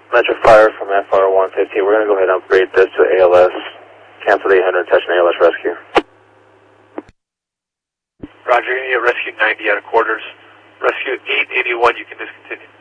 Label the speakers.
Speaker 1: Metro Fire from FR150. We're going to go ahead and upgrade this to ALS. Cancel 800, touch an ALS rescue.
Speaker 2: Roger, you need a rescue 90 out of quarters. Rescue 881, you can discontinue.